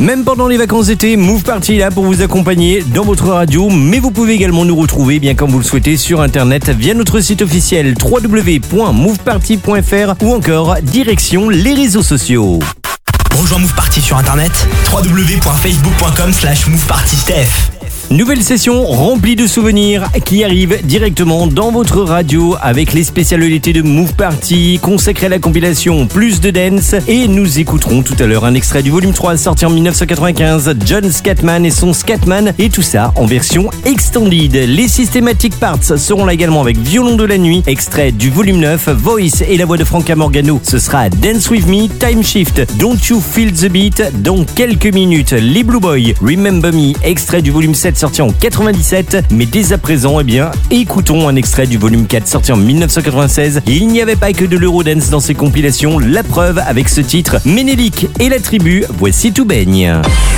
Même pendant les vacances d'été, Move Party est là pour vous accompagner dans votre radio, mais vous pouvez également nous retrouver bien comme vous le souhaitez sur internet via notre site officiel www.moveparty.fr ou encore direction les réseaux sociaux. Rejoins Move Party sur internet www.facebook.com/movepartystef. Nouvelle session remplie de souvenirs qui arrive directement dans votre radio avec les spécialités de Move Party consacrées à la compilation Plus de Dance, et nous écouterons tout à l'heure un extrait du volume 3 sorti en 1995, John Scatman et son Scatman, et tout ça en version extended. Les Systematic Parts seront là également avec Violon de la nuit, extrait du volume 9, Voice et la voix de Franca Morgano. Ce sera Dance With Me, Time Shift, Don't You Feel the Beat dans quelques minutes. Les Blue Boys, Remember Me, extrait du volume 7 sorti en 97, mais dès à présent, écoutons un extrait du volume 4 sorti en 1996. Et il n'y avait pas que de l'Eurodance dans ces compilations, la preuve avec ce titre, Ménélique et la tribu, voici Tout baigne.